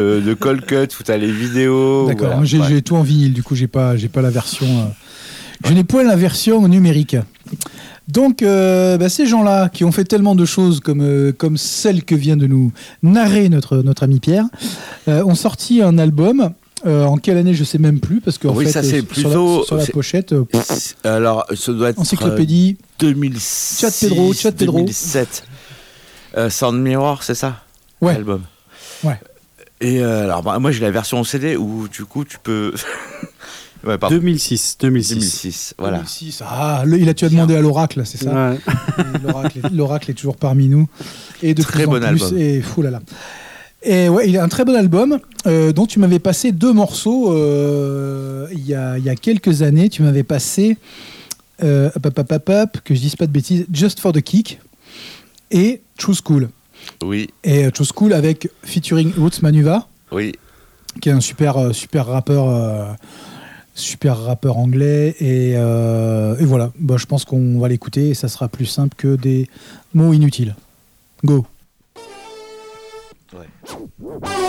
de Cold Cut où t'as les vidéos. D'accord, voilà. moi j'ai tout en vinyle, du coup j'ai pas la version. Je n'ai point la version numérique. Donc ces gens-là qui ont fait tellement de choses comme celle que vient de nous narrer notre ami Pierre, ont sorti un album. En quelle année je sais même plus parce que en fait ça c'est plutôt sur la pochette. Alors ça doit être encyclopédie 2006. Chat Pedro. 2007. Sound Mirror, c'est ça? Ouais. L'album. Ouais. Et alors moi j'ai la version CD où du coup tu peux. Ouais, 2006. Voilà. 2006. Ah, tu as demandé à l'oracle, c'est ça? Ouais. L'oracle est toujours parmi nous. Et de très plus en bon plus. album. Et fou-là-là. Et ouais, il a un très bon album dont tu m'avais passé 2 morceaux il y a quelques années. Tu m'avais passé que je dise pas de bêtises, Just for the Kick et True School. Oui. Et True School avec featuring Roots Manuva. Oui. Qui est un super rappeur. Super rappeur anglais et voilà, je pense qu'on va l'écouter et ça sera plus simple que des mots inutiles. Go. Ouais.